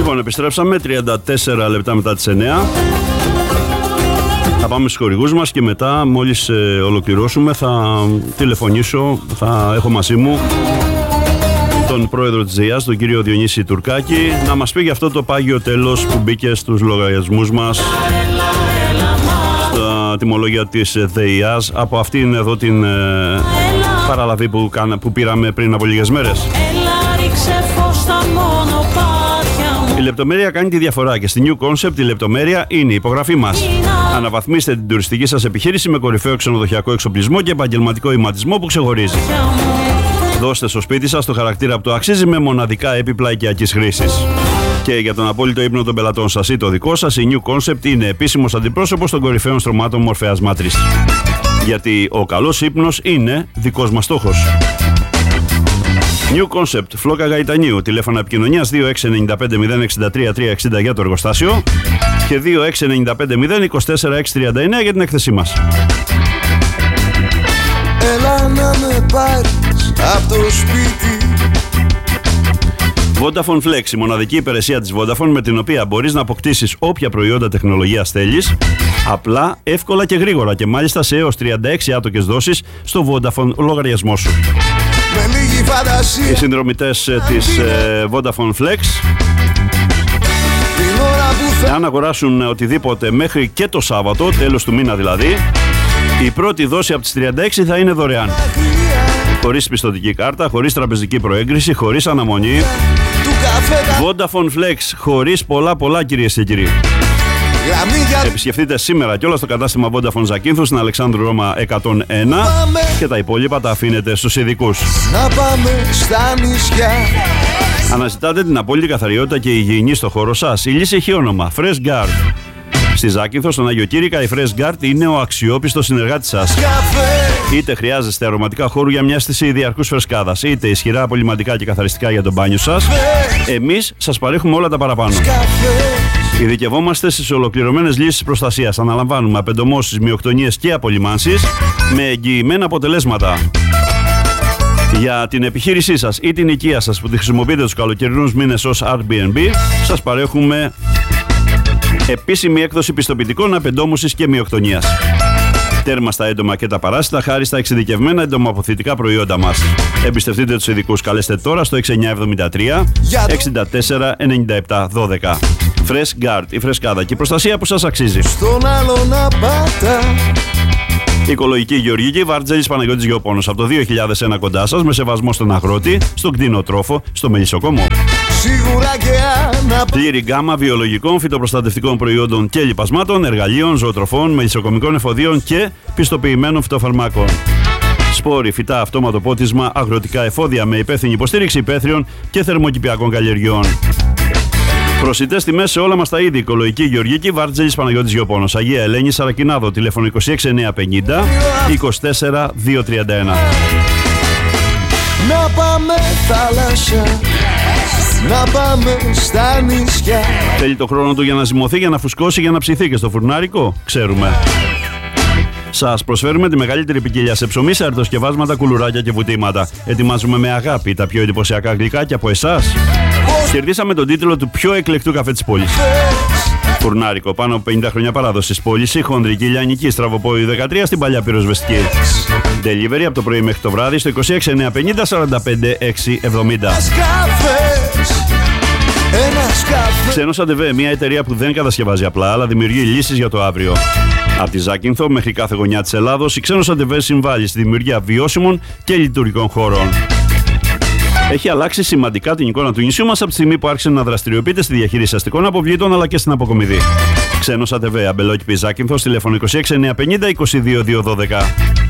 Λοιπόν, επιστρέψαμε 34 λεπτά μετά τις 9. Θα πάμε στους χορηγούς μας και μετά, μόλις ολοκληρώσουμε, θα τηλεφωνήσω, θα έχω μαζί μου τον πρόεδρο της ΔΕΙΑΣ, τον κύριο Διονύση Τουρκάκη, να μας πει για αυτό το πάγιο τέλος που μπήκε στους λογαριασμούς μας, στα τιμολόγια της ΔΕΙΑΣ, από αυτήν εδώ την παραλαβή που πήραμε πριν από λίγες μέρες. Η λεπτομέρεια κάνει τη διαφορά και στη New Concept η λεπτομέρεια είναι η υπογραφή μας. Αναβαθμίστε την τουριστική σας επιχείρηση με κορυφαίο ξενοδοχειακό εξοπλισμό και επαγγελματικό ηματισμό που ξεχωρίζει. Δώστε στο σπίτι σας το χαρακτήρα που το αξίζει με μοναδικά έπιπλα οικιακής χρήσης. Και για τον απόλυτο ύπνο των πελατών σας ή το δικό σας, η New Concept είναι επίσημος αντιπρόσωπος των κορυφαίων στρωμάτων μορφαίας μάτρης. Γιατί ο καλός ύπνος είναι δικός μας στόχος. New Concept, Φλόκα Γαϊτανίου, τηλέφωνα επικοινωνίας 2695-063-360 για το εργοστάσιο και 2695-024-639 για την έκθεσή μας. Έλα να με πάρεις από το σπίτι. Vodafone Flex, η μοναδική υπηρεσία της Vodafone με την οποία μπορείς να αποκτήσεις όποια προϊόντα τεχνολογίας θέλεις, απλά, εύκολα και γρήγορα και μάλιστα σε έως 36 άτοκες δόσεις στο Vodafone λογαριασμό σου. Οι συνδρομητές της Vodafone Flex, αν αγοράσουν οτιδήποτε μέχρι και το Σάββατο, τέλος του μήνα δηλαδή, η πρώτη δόση από τις 36 θα είναι δωρεάν. Χωρίς πιστωτική κάρτα, χωρίς τραπεζική προέγκριση, χωρίς αναμονή. Vodafone Flex, χωρίς πολλά κυρίες και κύριοι. Επισκεφτείτε σήμερα κιόλας το κατάστημα Vodafone Ζακίνθου στην Αλεξάνδρου Ρώμα 101 και τα υπόλοιπα τα αφήνετε στους ειδικούς. Να πάμε στα νησιά. Αναζητάτε την απόλυτη καθαριότητα και υγιεινή στο χώρο σας? Η λύση έχει όνομα Fresh Guard. Στη Ζάκυνθο, στον Άγιο Κύρικα, η Fresh Guard είναι ο αξιόπιστος συνεργάτης σας. Είτε χρειάζεστε αρωματικά χώρου για μια αίσθηση διαρκούς φρεσκάδας, είτε ισχυρά απολυμαντικά και καθαριστικά για το μπάνιο σας, εμείς σας παρέχουμε όλα τα παραπάνω. Ειδικευόμαστε στις ολοκληρωμένες λύσεις προστασίας. Αναλαμβάνουμε απεντομώσεις, μειοκτονίες και απολυμάνσεις με εγγυημένα αποτελέσματα. Για την επιχείρησή σας ή την οικία σας που τη χρησιμοποιείτε τους καλοκαιρινούς μήνες ως Airbnb, σας παρέχουμε επίσημη έκδοση πιστοποιητικών απεντόμωσης και μειοκτονίας. Τέρμα στα έντομα και τα παράσιτα χάρη στα εξειδικευμένα εντομοαποθητικά προϊόντα μας. Εμπιστευτείτε τους ειδικούς. Καλέστε τώρα στο 6973 64 97 12. Fresh Guard, η φρεσκάδα και η προστασία που σας αξίζει. Στον άλλο να πάτα. Οικολογική Γεωργική, Βαρτζέλης Παναγιώτης Γεωπόνος. Από το 2001 κοντά σας, με σεβασμό στον αγρότη, στον κτηνοτρόφο, στο μελισσοκόμο. Σίγουρα και πλήρη γκάμα βιολογικών, φυτοπροστατευτικών προϊόντων και λιπασμάτων, εργαλείων, ζωοτροφών, μελισσοκομικών εφοδίων και πιστοποιημένων φυτοφαρμάκων. Σπόροι, φυτά, αυτόματο πότισμα, αγροτικά εφόδια με υπεύθυνη υποστήριξη υπαίθριων και θερμοκηπιακών καλλιεργειών. Προσιτές τιμές σε όλα μας τα είδη. Οικολογική Γεωργική, Βαρτζέλης Παναγιώτης Γεωπόνος. Αγία Ελένη Σαρακινάδο, τηλέφωνο 26950 24 231. Να πάμε θάλασσα, να πάμε στα νησιά. Θέλει το χρόνο του για να ζυμωθεί, για να φουσκώσει, για να ψηθεί και στο φουρνάρικο? Ξέρουμε. Σας προσφέρουμε τη μεγαλύτερη ποικιλία σε ψωμί, σε αρτοσκευάσματα, κουλουράκια και βουτήματα. Ετοιμάζουμε με αγάπη τα πιο εντυπωσιακά γλυκάκια από εσάς. Κερδίσαμε τον τίτλο του πιο εκλεκτού καφέ της πόλης. Φουρνάρικο, πάνω από 50 χρόνια παράδοσης. Πώληση χονδρική λιανική, Στραβοπόη 13 στην παλιά πυροσβεστική. Delivery από το πρωί μέχρι το βράδυ στο 26950 45 670. Ξένος ΑΝΤΕΒΕ, μια εταιρεία που δεν κατασκευάζει απλά, αλλά δημιουργεί λύσεις για το αύριο. Από τη Ζάκυνθο μέχρι κάθε γωνιά της Ελλάδος, η Ξένος ΑΝΤΕΒΕ συμβάλλει στη δημιουργία βιώσιμων και λειτουργικών χώρων. Έχει αλλάξει σημαντικά την εικόνα του νησιού μας από τη στιγμή που άρχισε να δραστηριοποιείται στη διαχείριση αστικών αποβλήτων αλλά και στην αποκομιδή. Ξένος ΑΝΤΕΒΕ, Αμπελόκηπη Ζάκυνθος, τηλέφωνο 26950 22 212.